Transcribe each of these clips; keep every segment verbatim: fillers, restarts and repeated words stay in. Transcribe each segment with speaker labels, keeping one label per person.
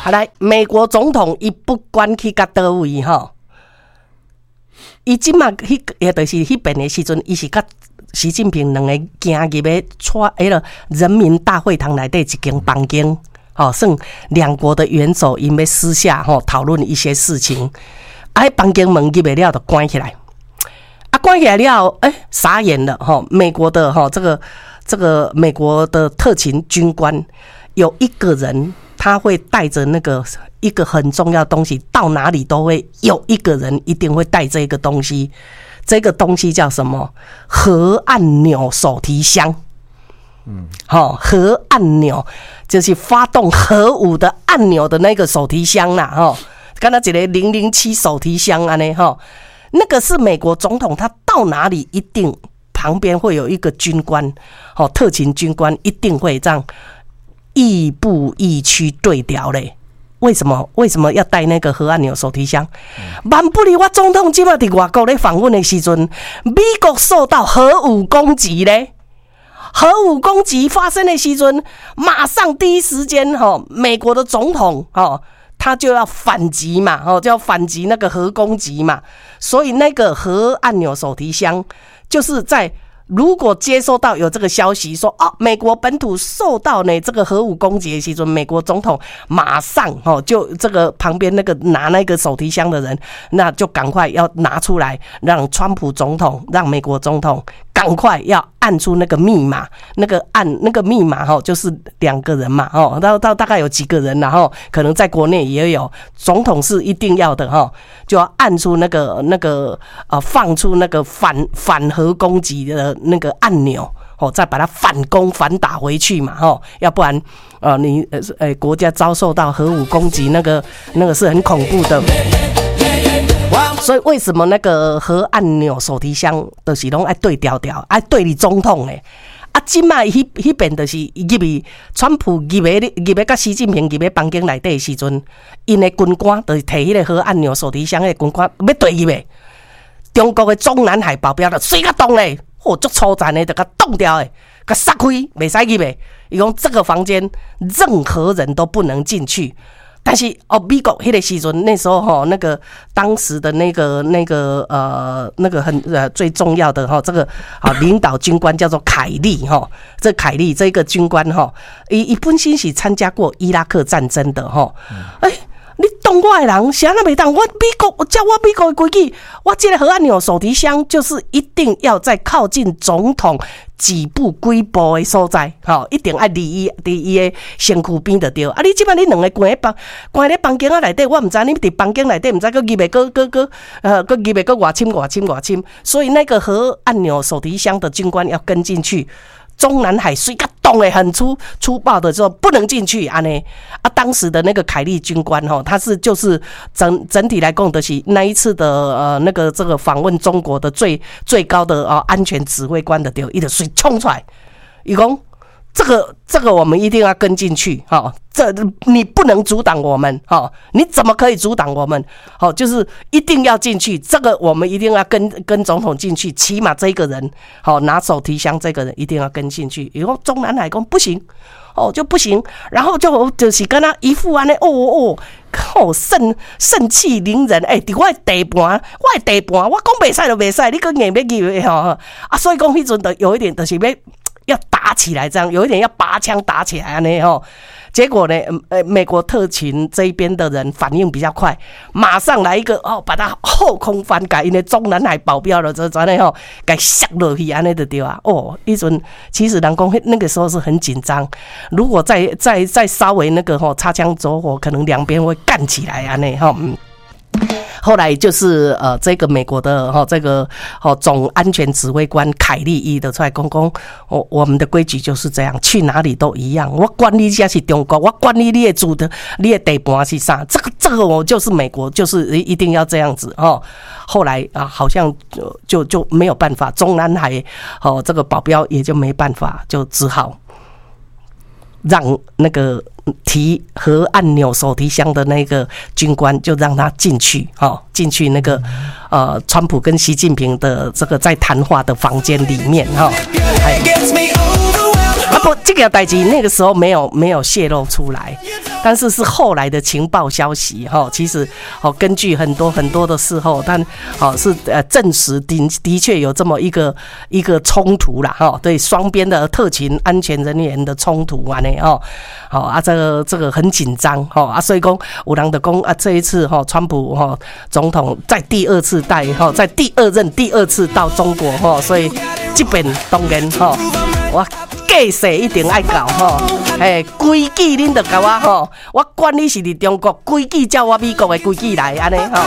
Speaker 1: 好来，美国总统伊不管去到倒位吼，伊即马迄也就是迄边的时阵，伊是甲习近平两个行入要带迄个人民大会堂内底一间房间，吼，算两国的元首因要私下吼讨论一些事情，啊，迄房间门入不了就关起来，啊，关起来了，哎、欸，傻眼了吼，美国的吼这个这个美国的特勤军官有一个人。他会带着那个一个很重要的东西，到哪里都会有一个人一定会带这个东西。这个东西叫什么？核按钮手提箱。嗯，好、哦，核按钮就是发动核武的按钮的那个手提箱啦，哈、哦，刚才一个零零七手提箱啊呢，哈，那个是美国总统，他到哪里一定旁边会有一个军官，哦，特勤军官一定会这样。亦步亦趋对调嘞，为什么？为什么要带那个核按钮手提箱？万不离我总统今麦伫外国咧访问的时阵，美国受到核武攻击嘞。核武攻击发生的时阵，马上第一时间哈，美国的总统哈，他就要反击嘛，哈，就要反击那个核攻击嘛。所以那个核按钮手提箱就是在。如果接收到有这个消息说哦，美国本土受到呢这个核武攻击的时候，美国总统马上哦就这个旁边那个拿那个手提箱的人，那就赶快要拿出来，让川普总统，让美国总统赶快要按出那个密码，那个按那个密码哈，就是两个人嘛哦，到到大概有几个人，然后可能在国内也有，总统是一定要的哈，就要按出那个那个呃放出那个反反核攻击的。那个按钮哦，再把它反攻反打回去嘛，哦，要不然呃你呃呃国家遭受到核武攻击，那个那个是很恐怖的。所以为什么那个核按钮手提箱就是拢爱对调调，爱对你总统诶？啊，今麦迄迄边就是入去，川普入去入去甲习近平入去房间内底的时阵，因的军官就是摕迄个核按钮手提箱的军官要对入去，中国的中南海保镖就水甲动咧。哦，足粗残的，就给冻掉诶，给杀开，袂使入诶。伊讲这个房间任何人都不能进去。但是哦，美国迄个时阵，那时候哈，那个当时的那个那个呃那个很呃最重要的哈，这个啊领导军官叫做凯利哈。这凯利这个军官哈，伊伊本身是参加过伊拉克战争的哈。哎、欸。你当我的人，谁那没当？我美国，照我美国的规矩，我这个核按钮手提箱就是一定要在靠近总统几步几步的所在，吼，一定要离伊离伊的身躯边就对。啊，你即摆你两个关喺房关喺房间啊内底，我唔知你伫房间内底唔知个入袂个个个呃个入袂个外侵外侵外侵，所以那个核按钮手提箱的军官要跟进去。中南海水甲冻诶，很粗粗暴的时候不能进去安尼啊。当时的那个凯利军官哈，他是就是整整体来讲的是那一次的呃那个这个访问中国的最最高的啊、呃、安全指挥官的对，伊就水冲出来，伊讲这个这个我们一定要跟进去哈，这你不能阻挡我们哈，你怎么可以阻挡我们？好，就是一定要进去，这个我们一定要跟跟总统进去，起码这个人好拿手提箱这个人一定要跟进去。以后中南海讲不行哦，就不行，然后就就是跟他一副安尼哦哦，靠盛盛气凌人哎，伫我的地盘，我的地盘，我讲袂使就袂使，你讲硬要入吼啊，所以讲迄阵就有一点就是要。要打起来，这样有一点要拔枪打起来呢吼。结果呢，呃，美国特勤这一边的人反应比较快，马上来一个哦，把他后空翻改，因为中南海保镖了，这这呢吼，给下落去安尼就对啊。哦，一阵其实人讲那个时候是很紧张，如果再再再稍微那个吼擦枪走火，可能两边会干起来安尼吼。嗯。后来就是呃，这个美国的哈、哦、这个哦总安全指挥官凯利伊的出来讲讲，哦，我们的规矩就是这样，去哪里都一样。我管你家是中国，我管你你的主的你的地盘是啥，这个这个我就是美国，就是一定要这样子哦。后来啊，好像就就就没有办法，中南海哦这个保镖也就没办法，就只好让那个提核按钮手提箱的那个军官就让他进去，哦，进去那个呃，川普跟习近平的这个在谈话的房间里面，哈、哦。 不，这个代志那个时候没有没有泄露出来，但是是后来的情报消息哈。其实哦，根据很多很多的事后，但哦是呃证实的的确有这么一个一个冲突啦哈。对双边的特勤安全人员的冲突啊呢哦，好啊这个这个很紧张哈啊，所以讲有人就讲啊这一次哈川普哈总统在第二次带哈在第二任第二次到中国哈，所以这边当然哈我。计势一定爱搞吼，嘿，规矩恁着甲我吼，我管你是伫中国，规矩照我美国的规矩来，安尼吼。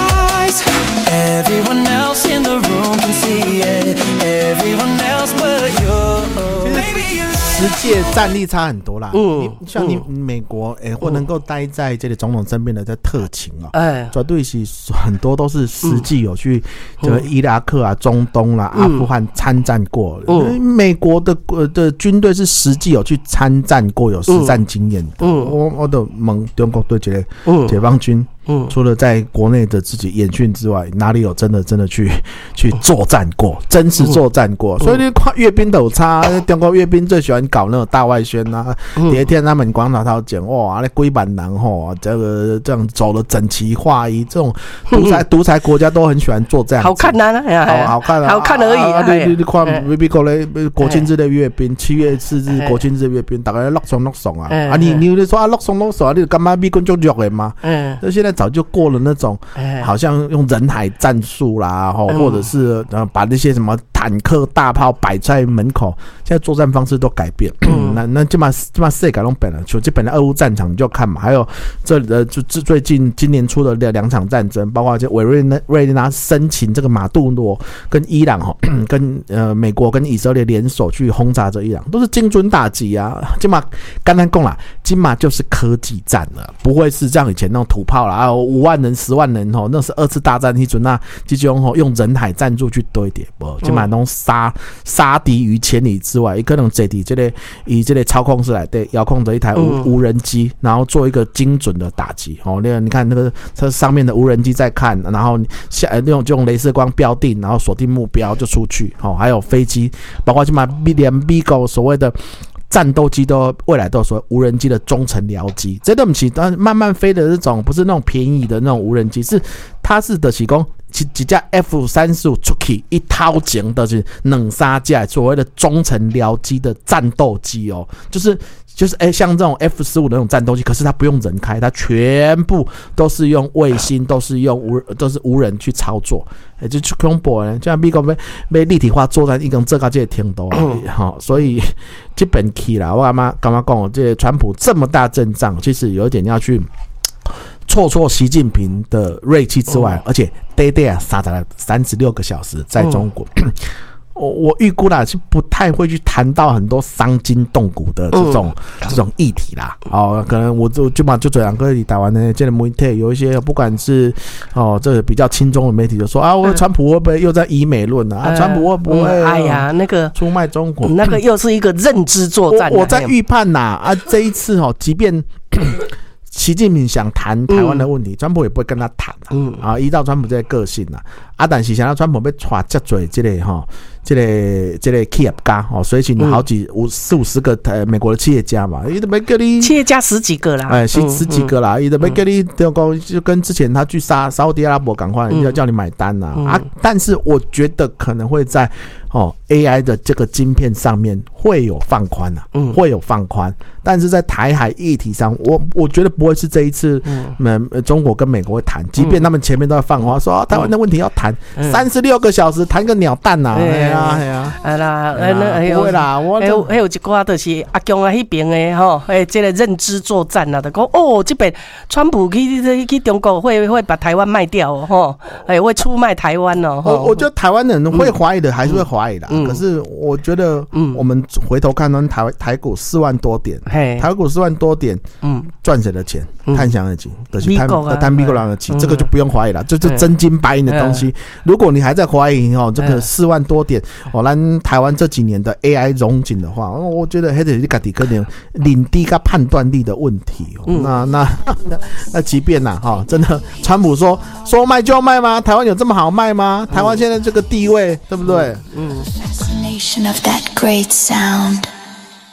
Speaker 2: 实界战力差很多啦，
Speaker 1: 嗯，
Speaker 2: 你像你美国，哎、欸，或能够待在这个总统身边的这特勤啊，哎，绝对是很多都是实际有去这个伊拉克啊、中东啦、阿富汗参战过。嗯，美国的呃的军队是实际有去参战过，有实战经验的。嗯，我我都问中国对这个解放军。嗯，除了在国内的自己演训之外，哪里有真的真的去去作战过，真实作战过？嗯、所以你看阅兵都有差，中国阅兵最喜欢搞那种大外宣啊，第一天他们广场头讲哇，那龟板男吼，这个这样走了整齐划一，这种独裁独裁国家都很喜欢做这样子，
Speaker 1: 好看啊，好好看啊，好看而已。啊、
Speaker 2: 你你你看美国的国庆日的阅兵，七月四日国庆日阅兵，大家落爽落爽啊！啊，你你说啊落爽落爽，你干嘛美军就弱的吗？嗯，那现在。早就过了那种，好像用人海战术啦，或者是把那些什么坦克大炮摆在门口，现在作战方式都改变。嗯、那那这嘛这嘛世界都变了，就这本来俄乌战场你就看嘛，还有这呃就最近今年出的两场战争，包括这委瑞瑞纳申请这个马杜罗跟伊朗哈，跟呃美国跟以色列联手去轰炸这伊朗，都是精准打击啊。这嘛刚才讲啦，这嘛就是科技战了，不会是像以前那种土炮啦。五万人、十万人吼，那是二次大战那阵那这种吼用人海战术去堆叠，不，基本上都杀杀敌于千里之外。也可能坐伫这个以这个操控室来对遥控着一台无、嗯、无人机，然后做一个精准的打击。哦，那你看那个它上面的无人机在看，然后下用就用雷射光标定，然后锁定目标就出去。哦，还有飞机，包括基本上连美国所谓的。战斗机都未来都有说无人机的中程僚机，这都不是慢慢飞的这种，不是那种便宜的那种无人机，是它是的是讲一架 F 三十五 出去一掏钱的是两三架所谓的中程僚机的战斗机哦，就是就是哎、欸，像这种 F 十五 的那种战斗机，可是它不用人开，它全部都是用卫星，都是用无都是无人去操作，哎、欸，就去恐怖呢。像美国被被立体化作战，已经做到这个程度啊，好、嗯，所以这本期啦，我干嘛干嘛讲，这川普这么大阵仗，其实有一点要去挫挫习近平的锐气之外，嗯、而且 day day 啊，杀了三十六个小时在中国。嗯我我预估啦，是不太会去谈到很多伤筋动骨的这种、嗯、这种议题啦。哦，可能我就就嘛就这两个台湾的这个媒体有一些，不管是哦这个比较亲中的媒体就说啊，我川普会不会又在以美论啊？啊川普会不会、嗯？哎呀，那个出卖中国，
Speaker 1: 那个又是一个认知作战。
Speaker 2: 我, 我在预判呐啊，这一次哦，即便。习近平想谈台湾的问题，川普也不会跟他谈啊。嗯啊，依照川普这个个性啊，啊，但是想要川普被抓这嘴这类哈，这类这类企业家哦，所以请好几五四五十个呃美国的企业家嘛，伊都没给你
Speaker 1: 企业家十几个啦，
Speaker 2: 哎，十十几个啦，伊都没给你就讲就跟之前他去沙沙烏地阿拉伯赶快要叫你买单呐 啊, 嗯、啊，但是我觉得可能会在哦 A I 的这个晶片上面会有放宽啊，嗯，会有放宽，但是在台海议题上，我我觉得不会是这一次，嗯，中国跟美国会谈，即便他们前面都在放话说、啊、台湾的问题要谈三十六个小时，谈个鸟蛋呐、啊！哎呀哎呀，
Speaker 1: 哎啦，哎那不会啦，我还有还有一寡就是阿强啊，那边的吼，哎，这个认知作战啊，就讲哦，这边川普去去中国会会把台湾卖掉哦，吼，哎，会出卖台湾哦。
Speaker 2: 我我觉得台湾人会怀疑的，还是会怀疑的。嗯、可是我觉得，嗯，我们回头看到台台股四万多点，台股四万多点，嗯，赚谁的钱？贪翔的钱，就是贪贪美国人的钱，这个就不用怀疑了，这就真金白银的东西。如果你还在怀疑哦，这个四万多点，哦，咱台湾这几年的 A I 荣景的话，我觉得还是你自己可能领地跟判断力的问题。嗯、那那那那即便呐、啊，哈、哦，真的，川普说说卖就卖吗？台湾有这么好卖吗？台湾现在这个地位，对不对？嗯。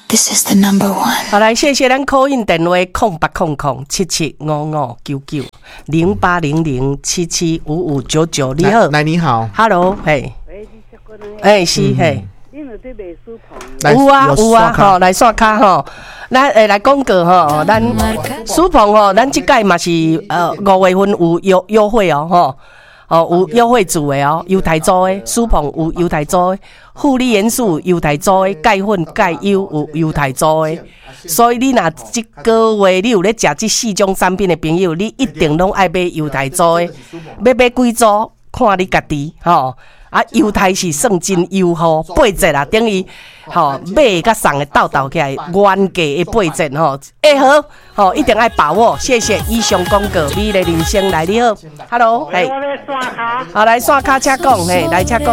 Speaker 3: This is the number one。
Speaker 1: 好，来谢谢咱call in电话空八空空七七五五九九零八零零七七五五九九。你好，
Speaker 2: 来你好
Speaker 1: ，Hello， 嘿，哎是嘿。
Speaker 2: 有
Speaker 1: 啊有啊，吼来刷卡吼，咱诶来广告吼，咱书棚吼，咱即届嘛是呃五月份有优优惠哦，吼哦有优惠组的哦，优待组的书棚有优待组的，护理元素优待组的，钙粉钙优有优待组的，所以你若即个月你有咧食即四种产品的朋友，你一定拢爱买优待组的，要买几组看你家己吼。啊，优待是算真优惠，八折啦，等于吼买甲送的斗斗起来，原价的八折吼，会好吼，一定爱把握。谢谢以上广告，美丽人生来你好 ，Hello， 嘿，好来刷卡，请讲，嘿，来请讲。